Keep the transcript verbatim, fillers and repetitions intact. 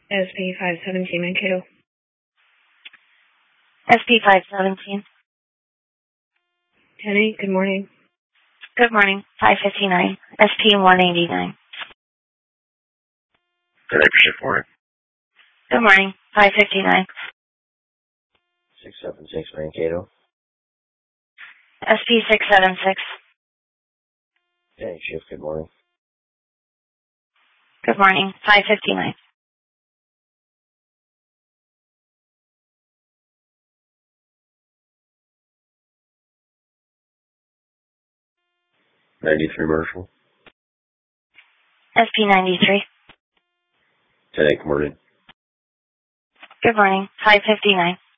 S P five seventeen, Mankato. S P five seventeen. ten eight, good morning. Good morning. five fifty-nine. S P one eighty-nine. ten eight, shift morning. Good morning. five fifty-nine. six seven six, Mankato. S P six seven six. ten eight, shift, good morning. Good morning. five fifty-nine. ninety-three, Marshall. S P ninety-three. ten eight, good morning. Good morning. five fifty-nine.